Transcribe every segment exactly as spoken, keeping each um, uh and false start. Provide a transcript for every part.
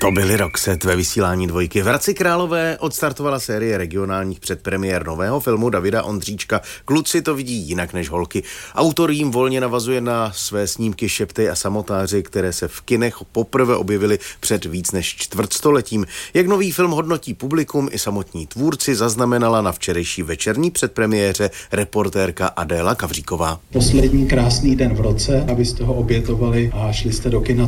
To byly Roxette ve vysílání Dvojky. V Hradci Králové odstartovala série regionálních předpremiér nového filmu Davida Ondříčka Kluci to vidí jinak než holky. Autor jím volně navazuje na své snímky Šeptej a samotáři, které se v kinech poprvé objevily před víc než čtvrtstoletím. Jak nový film hodnotí publikum i samotní tvůrci, zaznamenala na včerejší večerní předpremiéře reportérka Adéla Kavříková. Poslední krásný den v roce, abyste ho obětovali a šli jste do kina.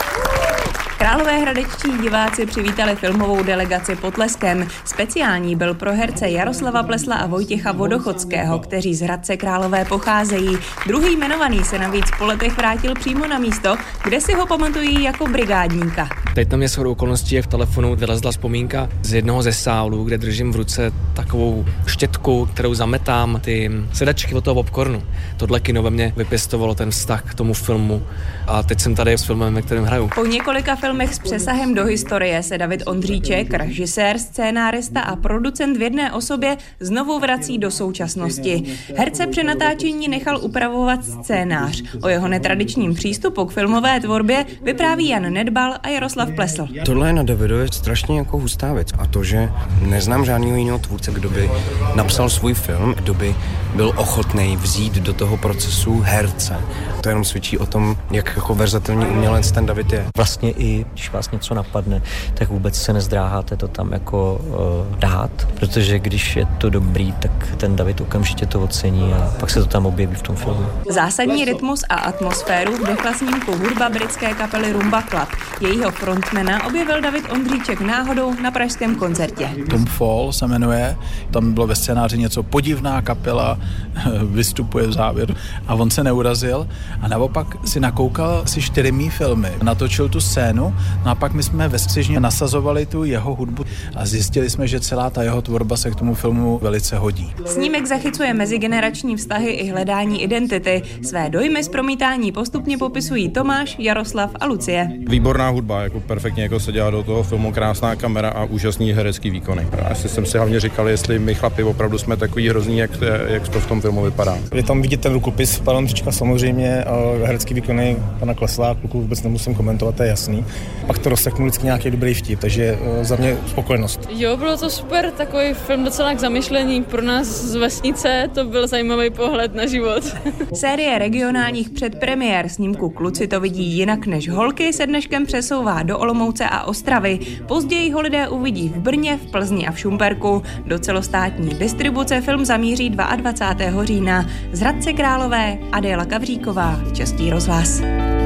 Královéhradečtí diváci přivítali filmovou delegaci potleskem. Speciální byl pro herce Jaroslava Plesla a Vojtěcha Vodochodského, kteří z Hradce Králové pocházejí. Druhý jmenovaný se navíc po letech vrátil přímo na místo, kde si ho pamatují jako brigádníka. Teď na mě shodou okolností, jak v telefonu vylezla vzpomínka z jednoho ze sálů, kde držím v ruce takovou štětku, kterou zametám ty sedačky od toho popcornu. Tohle kino ve mně vypěstovalo ten vztah k tomu filmu a teď jsem tady s filmem, ve kterém hraju. Po několika filmech s přesahem do historie se David Ondříček, režisér, scénárista a producent v jedné osobě, znovu vrací do současnosti. Herce při natáčení nechal upravovat scénář. O jeho netradičním přístupu k filmové tvorbě vypráví Jan Nedbal a Jaroslav Plesl. Tohle je na Davidově strašně jako hustá věc a to, že neznám žádného jiného tvůrce, kdo by napsal svůj film, kdo by byl ochotný vzít do toho procesu herce. To jenom svědčí o tom, jak jako verzatilní umělec ten David je. Vlastně i když vás něco napadne, tak vůbec se nezdráháte to tam jako uh, dát, protože když je to dobrý, tak ten David okamžitě to ocení a pak se to tam objeví v tom filmu. Zásadní rytmus a atmosféru vdechla snímku hudba britské kapely Rumba Club. Jejího frontmana objevil David Ondříček náhodou na pražském koncertě. Tom Fall se jmenuje, tam bylo ve scénáři něco podivná kapela, vystupuje v závěru a on se neurazil a naopak si nakoukal si čtyři mý filmy, natočil tu scénu, no a pak my jsme ve střižně nasazovali tu jeho hudbu a zjistili jsme, že celá ta jeho tvorba se k tomu filmu velice hodí. Snímek zachycuje mezigenerační vztahy i hledání identity. Své dojmy z promítání postupně popisují Tomáš, Jaroslav a Lucie. Výborná hudba, jako perfektně jako se dělá do toho filmu, krásná kamera a úžasný herecký výkony. Já jsem si hlavně říkal, jestli my chlapi opravdu jsme takový hrozný, jak, jak to v tom filmu vypadá. Je tam vidět ten rukopis pana Ondříčka samozřejmě, a herecký výkony pana Klesla, kluku vůbec nemusím komentovat, to je jasný. Pak to rozseknu vždycky nějaký dobrý vtip, takže za mě spokojenost. Jo, bylo to super, takový film docela k zamyšlení. Pro nás z vesnice to byl zajímavý pohled na život. Série regionálních předpremiér snímku Kluci to vidí jinak než holky se dneškem přesouvá do Olomouce a Ostravy. Později ho lidé uvidí v Brně, v Plzni a v Šumperku. Do celostátní distribuce film zamíří dvacátého druhého října. Z Hradce Králové Adéla Kavříková, Český rozhlas.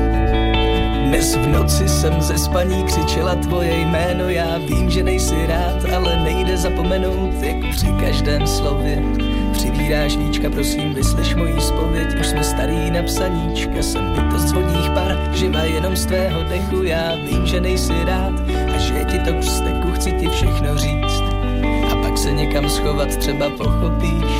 Dnes v noci jsem ze spaní křičela tvoje jméno, já vím, že nejsi rád, ale nejde zapomenout, jak při každém slově. Přibíráš víčka, prosím, vyslyš mojí zpověď, už jsme starý na psaníčka, jsem bytost vodních par, živa jenom z tvého dechu, já vím, že nejsi rád a že ti to k vzteku chci ti všechno říct. A pak se někam schovat třeba pochopíš.